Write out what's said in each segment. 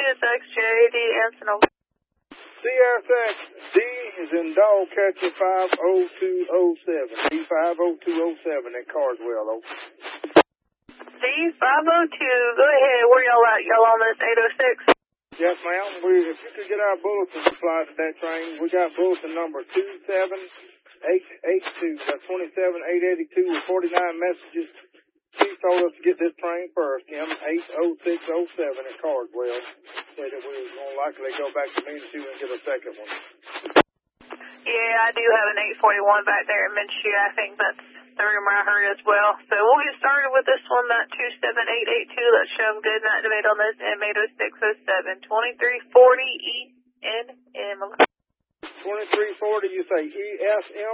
CSXJD Anson. CSXD is in dog catcher 50207. D50207 in Carswell, over. D502, go ahead. Where y'all at? Y'all on this 806? Yes, ma'am. If you could get our bulletin supplied to that train, we got bulletin number 27882. That's 27882 with 49 messages. Chief told us to get this train first, M80607 at Carswell. Said that we was going to likely go back to Minshew and get a second one. Yeah, I do have an 841 back there in Minshew. I think that's the rumor I heard as well. So we'll get started with this one, that 27882. Let's show them good and activate on this M80607. 2340 ENM. 2340, you say ESM?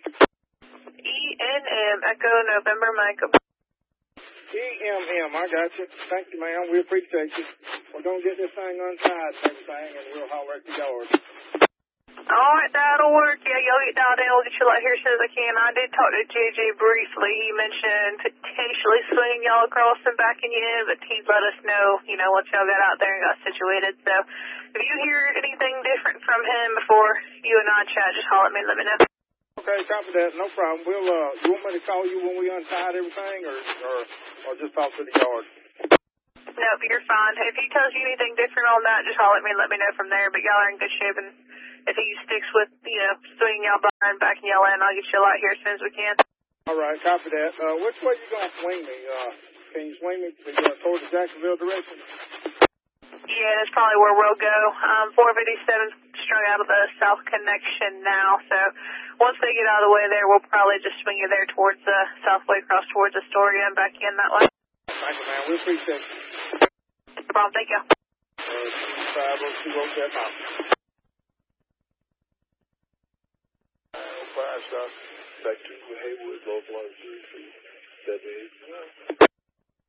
ENM, Echo November Mike. EMM, I got you. Thank you, ma'am. We appreciate you. We're going to get this thing untied and everything, and we'll holler at the yard. All right, that'll work. Yeah, y'all get dialed in. We'll get you out here as soon as I can. I did talk to JJ briefly. He mentioned potentially swinging y'all across and backing you in, but he'd let us know, once y'all got out there and got situated. So if you hear anything different from him before you and I chat, just holler at me and let me know. Okay, copy that. No problem. You want me to call you when we untied everything, or just talk to the yard? Nope, you're fine. If he tells you anything different on that, just holler at me and let me know from there. But y'all are in good shape, and if he sticks with, swinging y'all by and backing y'all in, I'll get y'all out here as soon as we can. All right, copy that. Which way you going to swing me? Can you swing me towards the Jacksonville direction? Yeah, that's probably where we'll go. 457 strung out of the south connection now, so once they get out of the way there, we'll probably just swing you there towards the southway, across towards Astoria and back in that way. Thank you, man. We appreciate it. No problem. Thank you. 50207. 5 stop, back to Haywood.